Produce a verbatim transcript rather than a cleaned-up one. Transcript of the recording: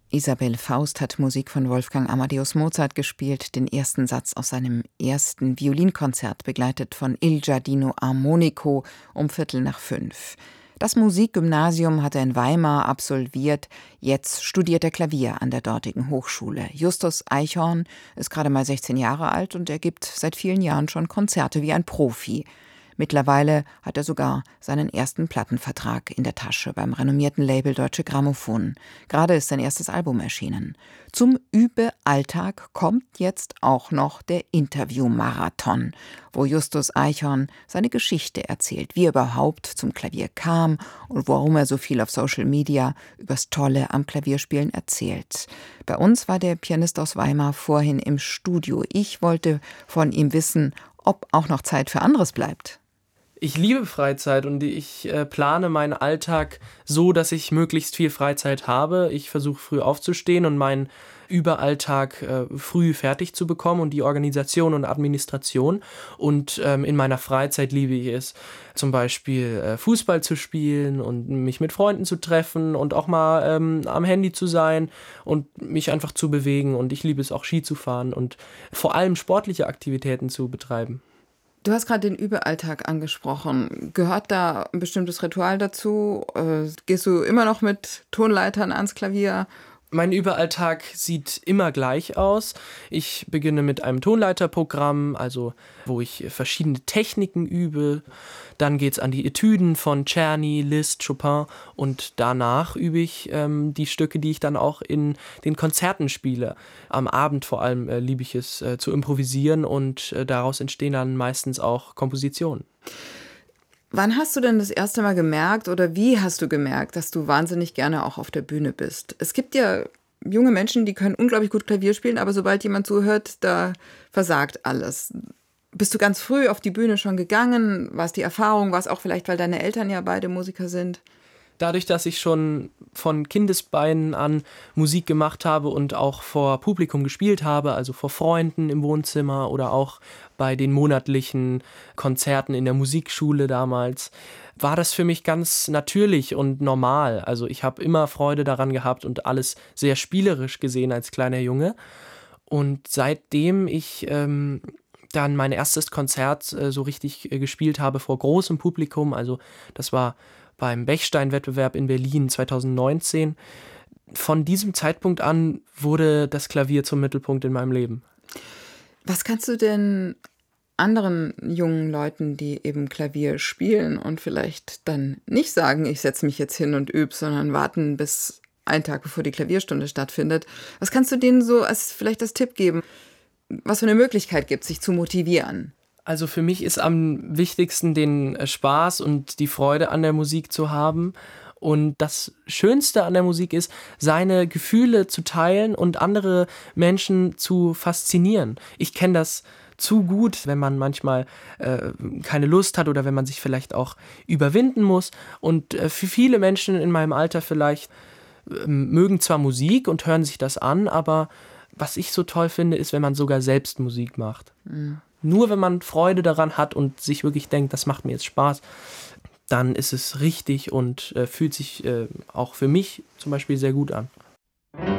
Isabel Faust hat Musik von Wolfgang Amadeus Mozart gespielt, den ersten Satz aus seinem ersten Violinkonzert, begleitet von Il Giardino Armonico um Viertel nach fünf. Das Musikgymnasium hat er in Weimar absolviert, jetzt studiert er Klavier an der dortigen Hochschule. Justus Eichhorn ist gerade mal sechzehn Jahre alt und er gibt seit vielen Jahren schon Konzerte wie ein Profi. Mittlerweile hat er sogar seinen ersten Plattenvertrag in der Tasche beim renommierten Label Deutsche Grammophon. Gerade ist sein erstes Album erschienen. Zum Übealltag kommt jetzt auch noch der Interviewmarathon, wo Justus Eichhorn seine Geschichte erzählt, wie er überhaupt zum Klavier kam und warum er so viel auf Social Media übers Tolle am Klavierspielen erzählt. Bei uns war der Pianist aus Weimar vorhin im Studio. Ich wollte von ihm wissen, ob auch noch Zeit für anderes bleibt. Ich liebe Freizeit und ich äh, plane meinen Alltag so, dass ich möglichst viel Freizeit habe. Ich versuche früh aufzustehen und meinen Überalltag äh, früh fertig zu bekommen und die Organisation und Administration. Und ähm, in meiner Freizeit liebe ich es, zum Beispiel äh, Fußball zu spielen und mich mit Freunden zu treffen und auch mal ähm, am Handy zu sein und mich einfach zu bewegen. Und ich liebe es auch, Ski zu fahren und vor allem sportliche Aktivitäten zu betreiben. Du hast gerade den Übealltag angesprochen. Gehört da ein bestimmtes Ritual dazu? Äh, gehst du immer noch mit Tonleitern ans Klavier? Mein Überalltag sieht immer gleich aus. Ich beginne mit einem Tonleiterprogramm, also wo ich verschiedene Techniken übe. Dann geht es an die Etüden von Czerny, Liszt, Chopin und danach übe ich ähm, die Stücke, die ich dann auch in den Konzerten spiele. Am Abend vor allem äh, liebe ich es äh, zu improvisieren und äh, daraus entstehen dann meistens auch Kompositionen. Wann hast du denn das erste Mal gemerkt oder wie hast du gemerkt, dass du wahnsinnig gerne auch auf der Bühne bist? Es gibt ja junge Menschen, die können unglaublich gut Klavier spielen, aber sobald jemand zuhört, da versagt alles. Bist du ganz früh auf die Bühne schon gegangen? War es die Erfahrung? War es auch vielleicht, weil deine Eltern ja beide Musiker sind? Dadurch, dass ich schon von Kindesbeinen an Musik gemacht habe und auch vor Publikum gespielt habe, also vor Freunden im Wohnzimmer oder auch bei den monatlichen Konzerten in der Musikschule damals, war das für mich ganz natürlich und normal. Also ich habe immer Freude daran gehabt und alles sehr spielerisch gesehen als kleiner Junge. Und seitdem ich ähm, dann mein erstes Konzert äh, so richtig äh, gespielt habe vor großem Publikum, also das war beim Bechstein-Wettbewerb in Berlin zweitausendneunzehn. Von diesem Zeitpunkt an wurde das Klavier zum Mittelpunkt in meinem Leben. Was kannst du denn anderen jungen Leuten, die eben Klavier spielen und vielleicht dann nicht sagen, ich setze mich jetzt hin und übe, sondern warten bis einen Tag bevor die Klavierstunde stattfindet, was kannst du denen so als vielleicht als Tipp geben, was für eine Möglichkeit gibt, sich zu motivieren? Also für mich ist am wichtigsten, den Spaß und die Freude an der Musik zu haben. Und das Schönste an der Musik ist, seine Gefühle zu teilen und andere Menschen zu faszinieren. Ich kenne das zu gut, wenn man manchmal äh, keine Lust hat oder wenn man sich vielleicht auch überwinden muss. Und äh, für viele Menschen in meinem Alter vielleicht äh, mögen zwar Musik und hören sich das an, aber was ich so toll finde, ist, wenn man sogar selbst Musik macht. Mhm. Nur wenn man Freude daran hat und sich wirklich denkt, das macht mir jetzt Spaß, dann ist es richtig und äh, fühlt sich äh, auch für mich zum Beispiel sehr gut an.